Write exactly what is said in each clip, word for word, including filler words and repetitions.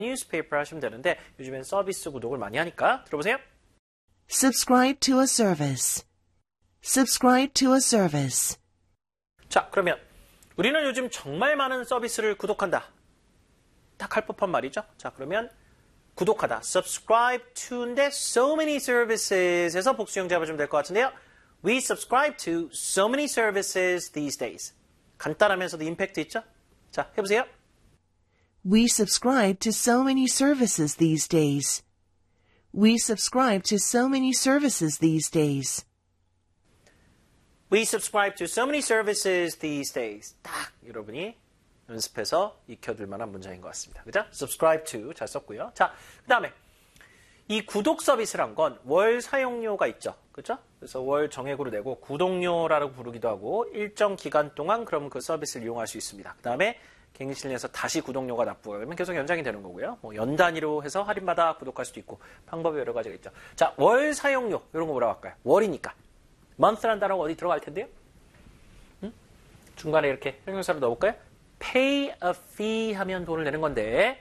newspaper 하시면 되는데 요즘엔 서비스 구독을 많이 하니까 들어보세요. Subscribe to a service. Subscribe to a service. 자, 그러면 우리는 요즘 정말 많은 서비스를 구독한다. 딱 할 법한 말이죠. 자, 그러면 구독하다. Subscribe to인데 so many services에서 복수형 잡아주면 될 것 같은데요. We subscribe to so many services these days. 간단하면서도 임팩트 있죠? 자, 해보세요. We subscribe to so many services these days. We subscribe to so many services these days. We subscribe to so many services these days. 딱 여러분이 연습해서 익혀둘 만한 문장인 것 같습니다. 그죠? subscribe to 잘 썼고요. 자, 그 다음에 이 구독 서비스란 건 월 사용료가 있죠. 그죠? 그래서 월 정액으로 내고 구독료라고 부르기도 하고 일정 기간 동안 그럼 그 서비스를 이용할 수 있습니다. 그 다음에 갱신을 내서 다시 구독료가 납부가 되면 계속 연장이 되는 거고요. 뭐 연 단위로 해서 할인받아 구독할 수도 있고 방법이 여러 가지가 있죠. 자, 월 사용료 이런 거 뭐라고 할까요? 월이니까. month라는 단어가 어디 들어갈 텐데요? 응? 중간에 이렇게 형용사를 넣어볼까요? pay a fee 하면 돈을 내는 건데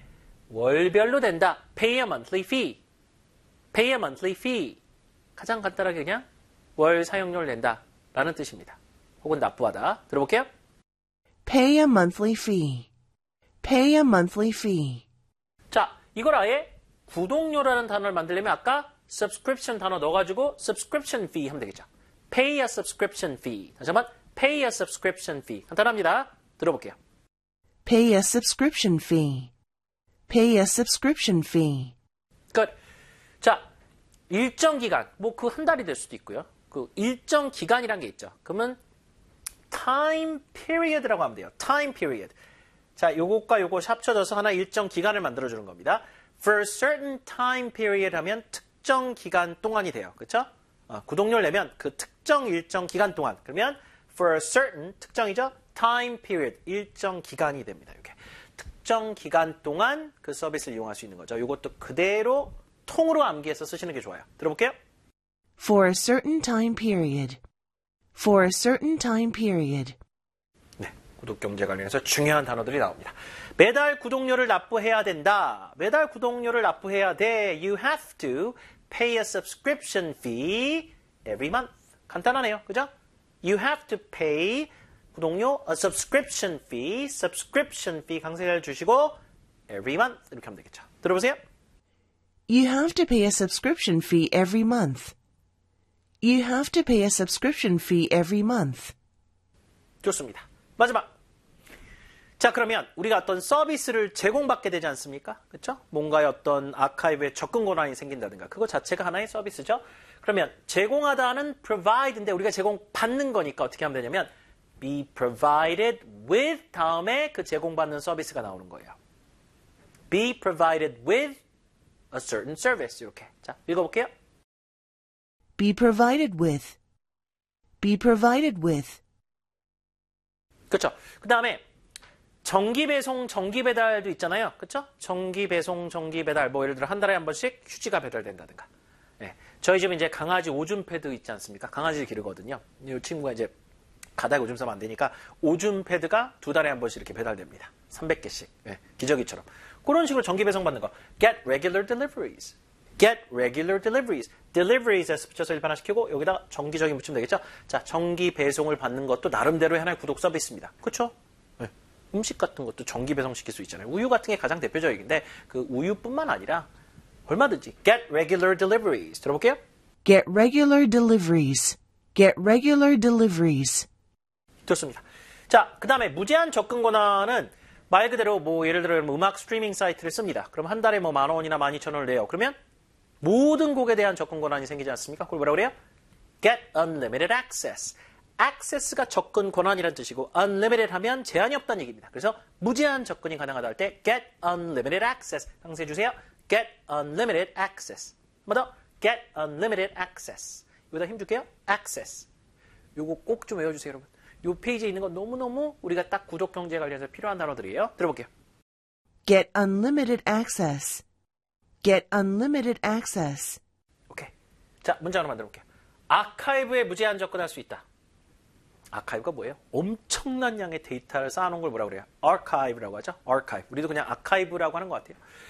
월별로 된다. pay a monthly fee. pay a monthly fee. 가장 간단하게 그냥 월 사용료를 낸다 라는 뜻입니다. 혹은 납부하다. 들어볼게요. Pay a monthly fee. Pay a monthly fee. 자, 이걸 아예 구독료라는 단어를 만들려면 아까 subscription 단어 넣어가지고 subscription fee 하면 되겠죠. Pay a subscription fee. 다시 한번 pay a subscription fee. 간단합니다. 들어볼게요. Pay a subscription fee. Pay a subscription fee. 끝. 자, 일정 기간, 뭐 그 한 달이 될 수도 있고요. 그 일정 기간이란 게 있죠. 그러면 time period라고 하면 돼요. time period. 자, 요것과 요것 합쳐져서 하나 일정 기간을 만들어주는 겁니다. For a certain time period 하면 특정 기간 동안이 돼요. 그렇죠? 어, 구독료를 내면 그 특정 일정 기간 동안. 그러면 for a certain, 특정이죠? time period, 일정 기간이 됩니다. 이게 특정 기간 동안 그 서비스를 이용할 수 있는 거죠. 이것도 그대로 통으로 암기해서 쓰시는 게 좋아요. 들어볼게요. For a certain time period. For a certain time period. 네, 구독 경제 관련해서 중요한 단어들이 나옵니다. 매달 구독료를 납부해야 된다. 매달 구독료를 납부해야 돼. You have to pay a subscription fee every month. 간단하네요. 그죠? You have to pay 구독료 a subscription fee. subscription fee 강세를 주시고 every month 이렇게 하면 되겠죠. 들어보세요. You have to pay a subscription fee every month. You have to pay a subscription fee every month. 좋습니다. 마지막. 자, 그러면 우리가 어떤 서비스를 제공받게 되지 않습니까? 그렇죠? 뭔가의 어떤 아카이브에 접근 권한이 생긴다든가 그거 자체가 하나의 서비스죠. 그러면 제공하다는 provide인데 우리가 제공받는 거니까 어떻게 하면 되냐면 be provided with 다음에 그 제공받는 서비스가 나오는 거예요. be provided with a certain service 이렇게. 자, 읽어볼게요. Be provided with. Be provided with. 그렇죠. 그 다음에 정기배송, 정기배달도 있잖아요. 그렇죠? 정기배송, 정기배달. 뭐 예를 들어 한 달에 한 번씩 휴지가 배달된다든가. 네. 저희 집은 이제 강아지 오줌 패드 있지 않습니까? 강아지를 기르거든요. 이 친구가 이제 가다가 오줌 싸면 안 되니까 오줌 패드가 두 달에 한 번씩 이렇게 배달됩니다. 삼백 개씩. 네. 기저귀처럼. 그런 식으로 정기배송 받는 거. Get regular deliveries. Get regular deliveries. deliveries에서 붙여서 일반화시키고 여기다가 정기적인 붙이면 되겠죠? 자, 정기 배송을 받는 것도 나름대로의 하나의 구독 서비스입니다. 그렇죠? 네. 음식 같은 것도 정기 배송시킬 수 있잖아요. 우유 같은 게 가장 대표적인데 그 우유뿐만 아니라 얼마든지 get regular deliveries. 들어볼게요. Get regular deliveries. Get regular deliveries. 좋습니다. 자, 그 다음에 무제한 접근 권한은 말 그대로 뭐 예를 들어 음악 스트리밍 사이트를 씁니다. 그럼 한 달에 뭐 만 원이나 만 이천 원을 내요. 그러면 모든 곡에 대한 접근 권한이 생기지 않습니까? 그걸 뭐라고 그래요? Get unlimited access. access가 접근 권한이라는 뜻이고 unlimited 하면 제한이 없다는 얘기입니다. 그래서 무제한 접근이 가능하다 할 때 get unlimited access. 강조해 주세요. get unlimited access. 한 번 더. get unlimited access. 여기다 힘 줄게요. access. 요거 꼭 좀 외워주세요, 여러분. 요 페이지에 있는 건 너무너무 우리가 딱 구독 경제에 관련해서 필요한 단어들이에요. 들어볼게요. Get unlimited access. Get unlimited access. 오케이. 자, 문제 하나 만들어 볼게요. 아카이브에 무제한 접근할 수 있다. 아카이브가 뭐예요? 엄청난 양의 데이터를 쌓아놓은 걸 뭐라고 그래요? archive라고 하죠. archive. 우리도 그냥 아카이브라고 하는 것 같아요.